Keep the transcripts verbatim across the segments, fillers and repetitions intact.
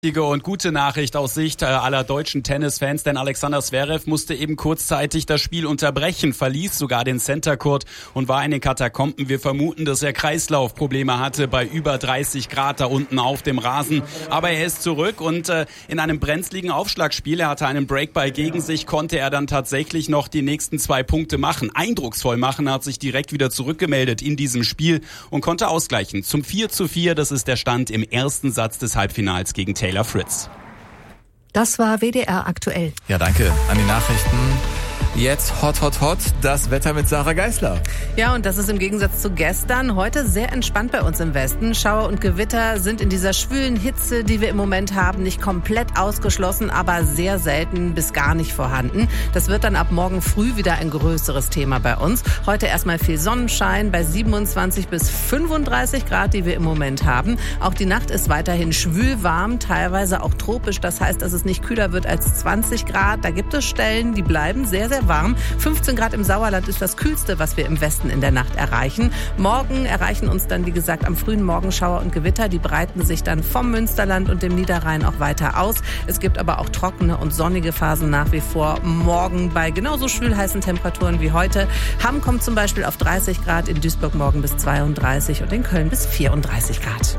Und gute Nachricht aus Sicht aller deutschen Tennisfans, denn Alexander Zverev musste eben kurzzeitig das Spiel unterbrechen, verließ sogar den Center Court und war in den Katakomben. Wir vermuten, dass er Kreislaufprobleme hatte bei über dreißig Grad da unten auf dem Rasen. Aber er ist zurück und äh, in einem brenzligen Aufschlagspiel, er hatte einen Breakball gegen sich, konnte er dann tatsächlich noch die nächsten zwei Punkte machen. Eindrucksvoll machen, er hat sich direkt wieder zurückgemeldet in diesem Spiel und konnte ausgleichen. Zum vier zu vier, das ist der Stand im ersten Satz des Halbfinals gegen Taylor Fritz. Das war W D R aktuell. Ja, danke an die Nachrichten. Jetzt hot, hot, hot, das Wetter mit Sarah Geisler. Ja, und das ist im Gegensatz zu gestern heute sehr entspannt bei uns im Westen. Schauer und Gewitter sind in dieser schwülen Hitze, die wir im Moment haben, nicht komplett ausgeschlossen, aber sehr selten bis gar nicht vorhanden. Das wird dann ab morgen früh wieder ein größeres Thema bei uns. Heute erstmal viel Sonnenschein bei siebenundzwanzig bis fünfunddreißig Grad, die wir im Moment haben. Auch die Nacht ist weiterhin schwül warm, teilweise auch tropisch. Das heißt, dass es nicht kühler wird als zwanzig Grad. Da gibt es Stellen, die bleiben sehr, sehr warm. fünfzehn Grad im Sauerland ist das Kühlste, was wir im Westen in der Nacht erreichen. Morgen erreichen uns dann, wie gesagt, am frühen Morgen Schauer und Gewitter. Die breiten sich dann vom Münsterland und dem Niederrhein auch weiter aus. Es gibt aber auch trockene und sonnige Phasen nach wie vor. Morgen bei genauso schwül heißen Temperaturen wie heute. Hamm kommt zum Beispiel auf dreißig Grad, in Duisburg morgen bis zweiunddreißig und in Köln bis vierunddreißig Grad.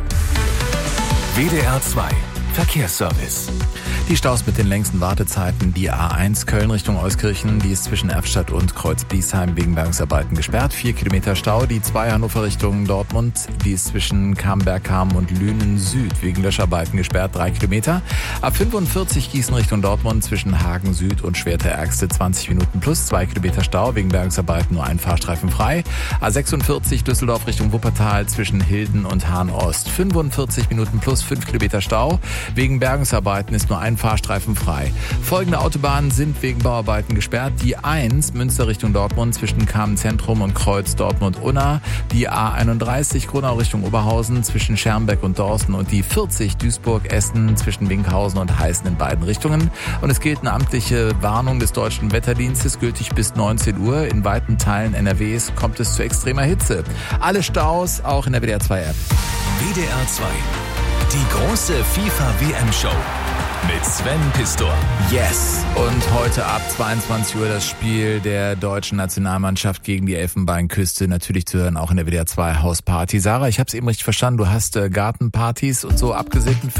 W D R zwei Verkehrsservice. Die Staus mit den längsten Wartezeiten, die A eins Köln Richtung Euskirchen, die ist zwischen Erftstadt und Kreuz-Biesheim wegen Bergungsarbeiten gesperrt. Vier Kilometer Stau. Die zwei Hannover Richtung Dortmund, die ist zwischen Camberg-Ham und Lünen Süd wegen Löscharbeiten gesperrt. Drei Kilometer. A fünfundvierzig Gießen Richtung Dortmund zwischen Hagen Süd und Schwerte-Ergste zwanzig Minuten plus zwei Kilometer Stau wegen Bergungsarbeiten, nur ein Fahrstreifen frei. A sechsundvierzig Düsseldorf Richtung Wuppertal zwischen Hilden und Hahn Ost fünfundvierzig Minuten plus fünf Kilometer Stau. Wegen Bergungsarbeiten ist nur ein Fahrstreifen frei. Folgende Autobahnen sind wegen Bauarbeiten gesperrt. Die eins Münster Richtung Dortmund zwischen Kamen Zentrum und Kreuz Dortmund-Unna. Die A einunddreißig Gronau Richtung Oberhausen zwischen Schermbeck und Dorsten und die vierzig Duisburg-Essen zwischen Winkhausen und Heißen in beiden Richtungen. Und es gilt eine amtliche Warnung des Deutschen Wetterdienstes, gültig bis neunzehn Uhr. In weiten Teilen N R Ws kommt es zu extremer Hitze. Alle Staus auch in der W D R zwei App. W D R zwei. Die große FIFA-W M-Show mit Sven Pistor. Yes! Und heute ab zweiundzwanzig Uhr das Spiel der deutschen Nationalmannschaft gegen die Elfenbeinküste. Natürlich zu hören, auch in der W D R zwei Hausparty. Sarah, ich habe es eben richtig verstanden, du hast äh, Gartenpartys und so abgesegnet für